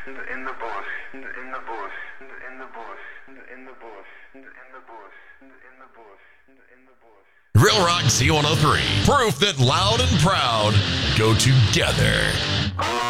in the bush, in the bush, in the bush, in the bush, in the bush, in the bush, in the bush. Real Rock Z103. Proof that loud and proud go together.